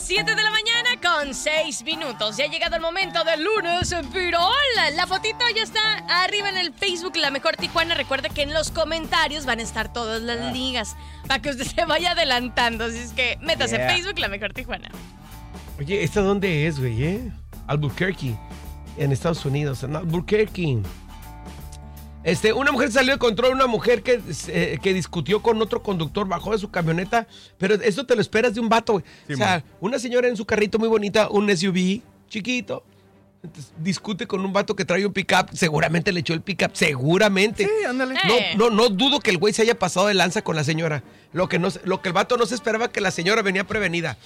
7 de la mañana con 6 minutos. Ya ha llegado el momento del lunes en Pirol. La fotito ya está arriba en el Facebook La Mejor Tijuana. Recuerda que en los comentarios van a estar todas las ligas para que usted se vaya adelantando. Así es que métase en Facebook La Mejor Tijuana. Oye, ¿esta dónde es, güey? Albuquerque, en Estados Unidos, en Albuquerque. Una mujer salió de control, una mujer que discutió con otro conductor, bajó de su camioneta, pero eso te lo esperas de un vato, güey. Sí, o sea, una señora en su carrito muy bonita, un SUV chiquito, entonces, discute con un vato que trae un pickup, seguramente le echó el pickup, seguramente. Sí, ándale. No dudo que el güey se haya pasado de lanza con la señora. Lo que el vato no se esperaba que la señora venía prevenida.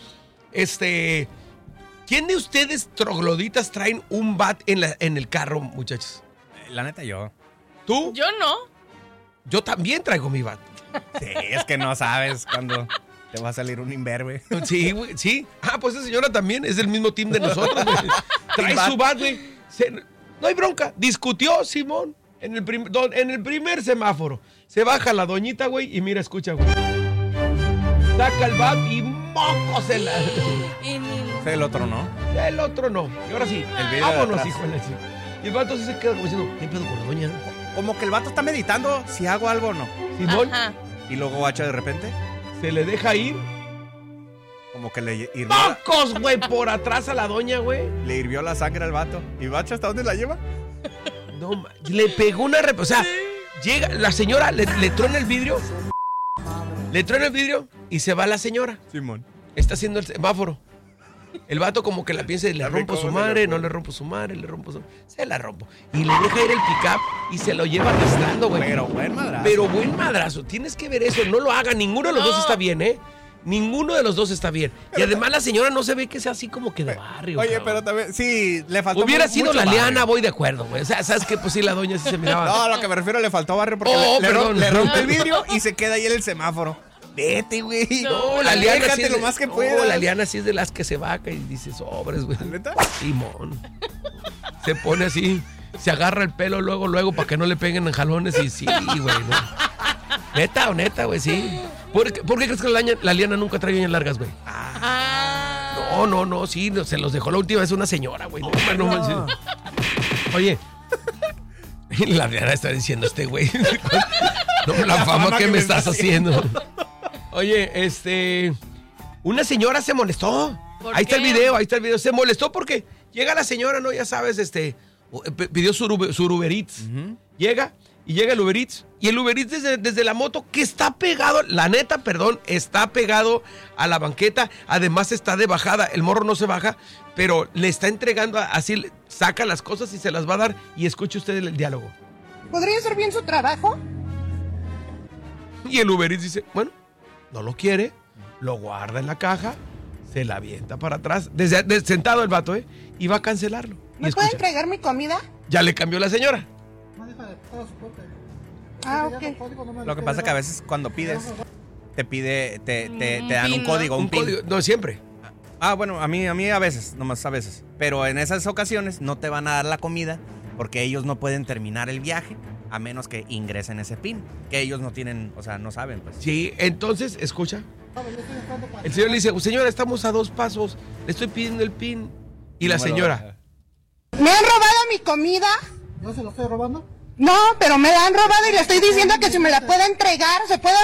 ¿Quién de ustedes trogloditas traen un bat en el carro, muchachos? La neta, yo. ¿Tú? Yo no. Yo también traigo mi bat. Sí, es que no sabes cuándo te va a salir un imberbe. Sí, güey, sí. Pues esa señora también es del mismo team de nosotros, güey. Trae su bat, güey. No hay bronca. Discutió, Simón, en el primer semáforo. Se baja la doñita, güey, y mira, escucha, güey. Saca el bat y mocos en la... El otro no. El otro no. Y ahora sí, vámonos, hijo de la chica. Y el vato sí se queda como diciendo, ¿qué pedo con la doña? Como que el vato está meditando si hago algo o no. Simón. Ajá. Y luego Bacha de repente se le deja ir. Como que le hirvió. ¡Mocos, güey! Por atrás a la doña, güey. Le hirvió la sangre al vato. ¿Y Bacha hasta dónde la lleva? No, le pegó una... O sea, llega la señora, le truena el vidrio. Le truena el vidrio y se va la señora. Simón. Está haciendo el semáforo. El vato como que la piensa y le rompo su madre, no le rompo su madre, se la rompo. Y le deja ir el pickup y se lo lleva arrastrando, güey. Pero buen madrazo. Pero buen madrazo. Tienes que ver eso. No lo hagan. Ninguno de los dos está bien, ¿eh? Ninguno de los dos está bien. Y además la señora no se ve que sea así como que de barrio. Oye, cabrón. pero también, sí, le faltó Hubiera sido la barrio. Liana, voy de acuerdo, güey. O sea, ¿sabes qué? Pues sí, la doña sí se miraba. No, lo que me refiero, le faltó barrio porque le rompe el vidrio y se queda ahí en el semáforo. Vete, güey. No, la Liana sí es lo más que puedas. No, la Liana sí es de las que se vaca y dice sobres, güey. ¿Neta? Simón. Se pone así, se agarra el pelo luego para que no le peguen en jalones y sí, güey, ¿no? Neta, güey, sí. ¿Por qué crees que la Liana nunca trae uñas largas, güey? No, sí, se los dejó la última vez una señora, güey. No. Oye, la Liana está diciendo güey. No, la fama que me estás haciendo. Oye, una señora se molestó. Ahí está el video. Se molestó porque llega la señora, ¿no? Ya sabes, pidió su Uber Eats. Uh-huh. Llega el Uber Eats. Y el Uber Eats desde la moto, que está pegado, la neta, está pegado a la banqueta. Además está de bajada. El morro no se baja, pero le está entregando así, saca las cosas y se las va a dar. Y escuche usted el diálogo. ¿Podría hacer bien su trabajo? Y el Uber Eats dice, bueno, no lo quiere, lo guarda en la caja, se la avienta para atrás, sentado el vato, y va a cancelarlo. ¿Me puede entregar mi comida? Ya le cambió la señora. Ok. Lo que pasa es que a veces cuando pides, te dan un código, un PIN. Código, no siempre. Bueno, a mí a veces, nomás a veces. Pero en esas ocasiones no te van a dar la comida porque ellos no pueden terminar el viaje a menos que ingresen ese PIN, que ellos no tienen, o sea, no saben, pues. Sí, entonces, escucha. El señor le dice, señora, estamos a 2 pasos, le estoy pidiendo el PIN. Y la señora, ¿me han robado mi comida? ¿No se lo estoy robando? No, pero me la han robado y le estoy diciendo que si me la puede entregar, se puede